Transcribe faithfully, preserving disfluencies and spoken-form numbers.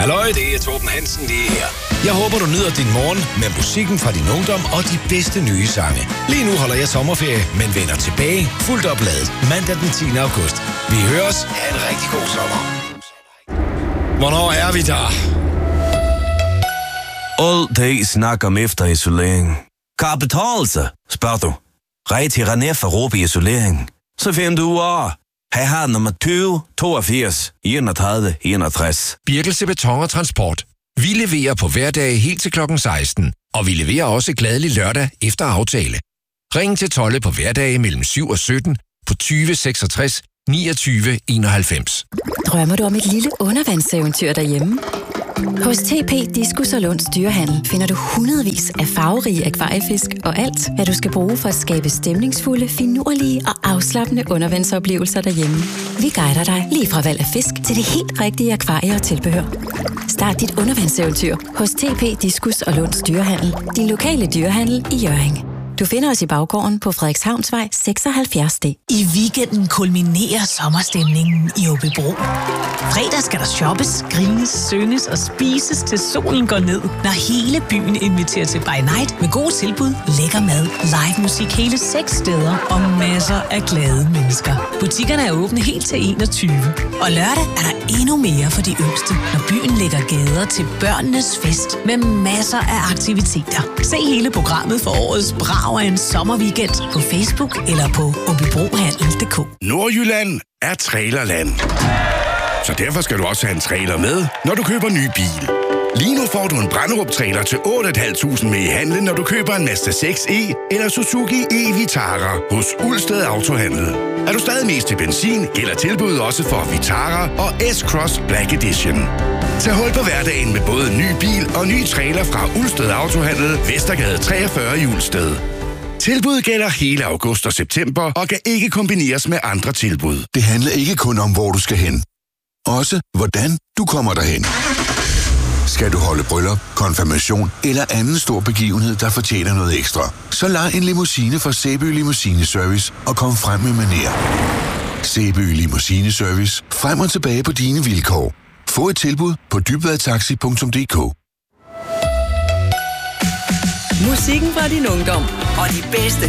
Halløj, det er Torben Hansen lige her. Jeg håber, du nyder din morgen med musikken fra din ungdom og de bedste nye sange. Lige nu holder jeg sommerferie, men vender tilbage fuldt opladet mandag den tiende august. Vi høres. Ha' en rigtig god sommer. Hvornår er vi der? All day snak om efterisolering. Kan det betale sig, spørger du? Rej til René for Råbe Isolering. Så finder du over. Her har nummer tyve toogfirs enogtredive enogtres. Birkelse Beton og Transport. Vi leverer på hverdage helt til klokken seksten, og vi leverer også glædelig lørdag efter aftale. Ring til Tolle på hverdage mellem syv og sytten på tyve seksogtres niogtyve enoghalvfems. Drømmer du om et lille undervandseventyr derhjemme? Hos T P Diskus og Lunds Dyrehandel finder du hundredvis af farverige akvariefisk og alt, hvad du skal bruge for at skabe stemningsfulde, finurlige og afslappende undervandsoplevelser derhjemme. Vi guider dig lige fra valg af fisk til det helt rigtige akvarie og tilbehør. Start dit undervandseventyr hos T P Diskus og Lunds Dyrehandel, din lokale dyrehandel i Hjørring. Du finder os i baggården på Frederikshavnsvej seksoghalvfjerds D. I weekenden kulminerer sommerstemningen i Aabybro. Fredag skal der shoppes, grines, synges og spises til solen går ned, når hele byen inviterer til by night med gode tilbud, lækker mad, live musik hele seks steder og masser af glade mennesker. Butikkerne er åbne helt til enogtyve. Og lørdag er der endnu mere for de yngste, når byen lægger gader til børnenes fest med masser af aktiviteter. Se hele programmet for årets brag af en sommerweekend på Facebook eller på aabybrohandel punktum d k. Nordjylland er trailerland. Så derfor skal du også have en trailer med, når du køber ny bil. Lige nu får du en Branderup-trailer til otte tusind fem hundrede med i handlen, når du køber en Mazda seks E eller Suzuki e-Vitara hos Ulsted Autohandel. Er du stadig mest til benzin, gælder tilbuddet også for Vitara og S-Cross Black Edition. Tag hul på hverdagen med både en ny bil og ny trailer fra Ulsted Autohandel, Vestergade treogfyrre i Ulsted. Tilbuddet gælder hele august og september og kan ikke kombineres med andre tilbud. Det handler ikke kun om, hvor du skal hen. Også hvordan du kommer derhen. Skal du holde bryllup, konfirmation eller anden stor begivenhed, der fortjener noget ekstra, så lej en limousine fra Sæby Limousine Service og kom frem med manér. Sæby Limousine Service. Frem og tilbage på dine vilkår. Få et tilbud på dybvadtaxi punktum d k. Musikken fra din ungdom og de bedste